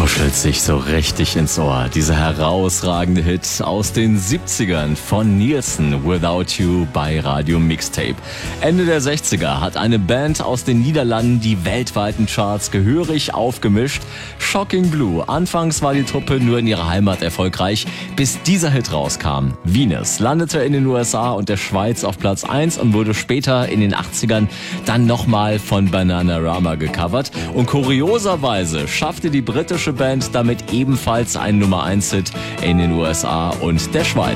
kuschelt sich so richtig ins Ohr. Dieser herausragende Hit aus den 70ern von Nielsen, Without You bei Radio Mixtape. Ende der 60er hat eine Band aus den Niederlanden die weltweiten Charts gehörig aufgemischt. Shocking Blue. Anfangs war die Truppe nur in ihrer Heimat erfolgreich, bis dieser Hit rauskam. Venus landete in den USA und der Schweiz auf Platz 1 und wurde später in den 80ern dann nochmal von Bananarama gecovert. Und kurioserweise schaffte die britische Band damit ebenfalls einen Nummer-1-Hit in den USA und der Schweiz.